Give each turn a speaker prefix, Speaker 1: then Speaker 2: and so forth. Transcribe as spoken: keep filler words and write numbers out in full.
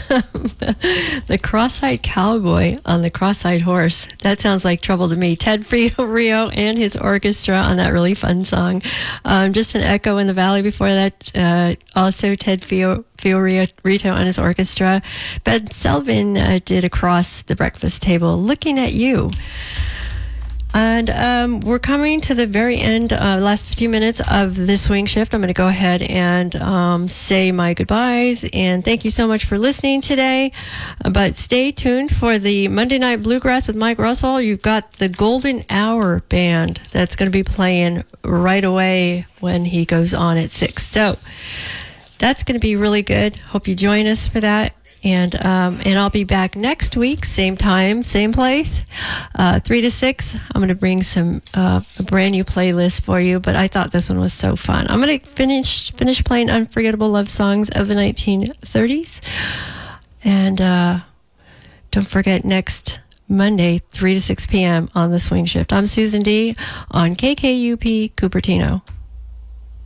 Speaker 1: The Cross-Eyed Cowboy on the Cross-Eyed Horse. That sounds like trouble to me. Ted Fiorio and his orchestra on that really fun song. Um, just an Echo in the Valley before that. Uh, also Ted Fio- Fiorito and his orchestra. Ben Selvin uh, did Across the Breakfast Table, Looking at You. And um, we're coming to the very end, uh, last fifteen minutes of this swing shift. I'm going to go ahead and um, say my goodbyes. And thank you so much for listening today. Uh, but stay tuned for the Monday Night Bluegrass with Mike Russell. You've got the Golden Hour Band that's going to be playing right away when he goes on at six. So that's going to be really good. Hope you join us for that. And um, and I'll be back next week, same time, same place, uh, three to six. I'm going to bring some uh, a brand new playlist for you. But I thought this one was so fun. I'm going to finish finish playing Unforgettable Love Songs of the nineteen thirties. And uh, don't forget, next Monday, three to six p.m. on the Swing Shift. I'm Susan D. on K K U P Cupertino.